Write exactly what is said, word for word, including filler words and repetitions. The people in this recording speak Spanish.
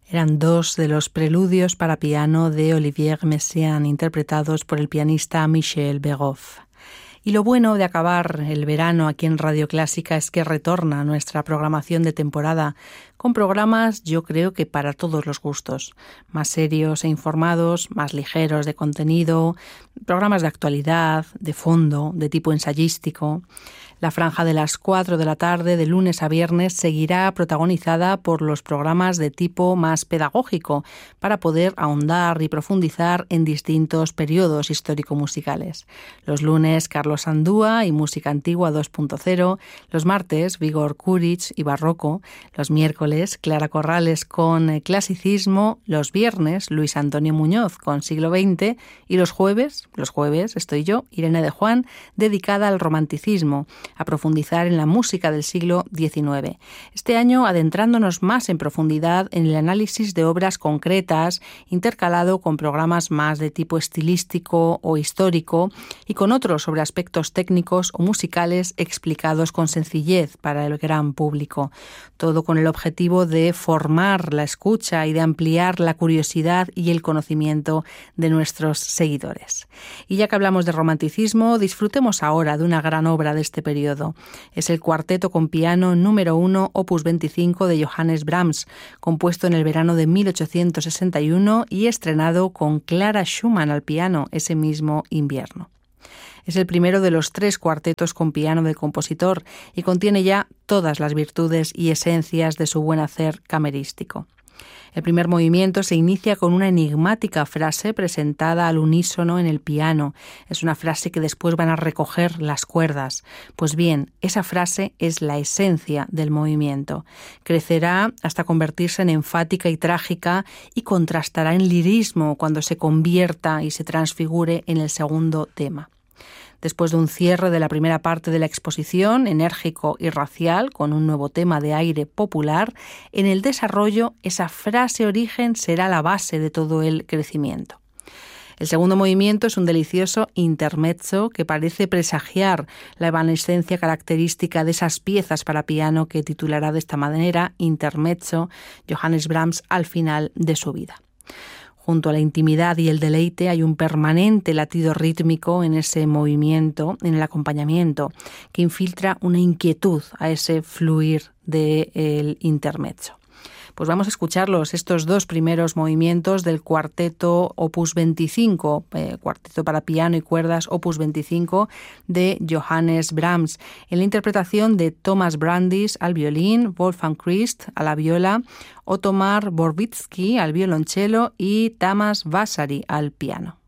Eran dos de los preludios para piano de Olivier Messiaen, interpretados por el pianista Michel Begoff. Y lo bueno de acabar el verano aquí en Radio Clásica es que retorna nuestra programación de temporada con programas, yo creo que para todos los gustos, más serios e informados, más ligeros de contenido, programas de actualidad, de fondo, de tipo ensayístico. La franja de las cuatro de la tarde, de lunes a viernes, seguirá protagonizada por los programas de tipo más pedagógico, para poder ahondar y profundizar en distintos periodos histórico-musicales. Los lunes, Carlos Andúa y Música Antigua dos punto cero, los martes, Vigor Kuric y Barroco, los miércoles, Clara Corrales con Clasicismo, los viernes, Luis Antonio Muñoz con Siglo veinte y los jueves, los jueves estoy yo, Irene de Juan, dedicada al romanticismo, a profundizar en la música del siglo diecinueve. Este año adentrándonos más en profundidad en el análisis de obras concretas, intercalado con programas más de tipo estilístico o histórico y con otros sobre aspectos técnicos o musicales explicados con sencillez para el gran público. Todo con el objetivo de formar la escucha y de ampliar la curiosidad y el conocimiento de nuestros seguidores. Y ya que hablamos de romanticismo, disfrutemos ahora de una gran obra de este periodo. Es el cuarteto con piano número uno, opus veinticinco de Johannes Brahms, compuesto en el verano de mil ochocientos sesenta y uno y estrenado con Clara Schumann al piano ese mismo invierno. Es el primero de los tres cuartetos con piano del compositor y contiene ya todas las virtudes y esencias de su buen hacer camerístico. El primer movimiento se inicia con una enigmática frase presentada al unísono en el piano. Es una frase que después van a recoger las cuerdas. Pues bien, esa frase es la esencia del movimiento. Crecerá hasta convertirse en enfática y trágica y contrastará en lirismo cuando se convierta y se transfigure en el segundo tema. Después de un cierre de la primera parte de la exposición, enérgico y racial, con un nuevo tema de aire popular, en el desarrollo esa frase origen será la base de todo el crecimiento. El segundo movimiento es un delicioso intermezzo que parece presagiar la evanescencia característica de esas piezas para piano que titulará de esta manera Intermezzo Johannes Brahms al final de su vida. Junto a la intimidad y el deleite hay un permanente latido rítmico en ese movimiento, en el acompañamiento, que infiltra una inquietud a ese fluir del intermezzo. Pues vamos a escucharlos, estos dos primeros movimientos del cuarteto opus veinticinco, eh, cuarteto para piano y cuerdas opus veinticinco de Johannes Brahms, en la interpretación de Thomas Brandis al violín, Wolfgang Christ a la viola, Otomar Borbitsky al violonchelo y Tamas Vasari al piano.